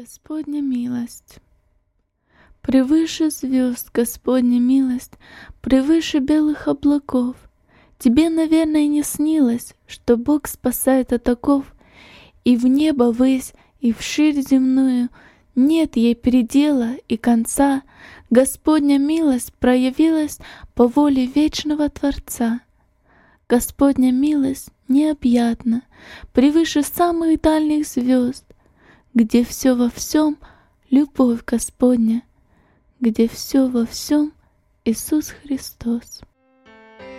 Господня милость. Превыше звезд Господня милость, превыше белых облаков. Тебе, наверное, не снилось, что Бог спасает от оков, и в небо высь, и вширь земную нет ей предела и конца. Господня милость проявилась по воле вечного Творца. Господня милость необъятна, превыше самых дальних звезд, где все во всем любовь Господня, где все во всем Иисус Христос.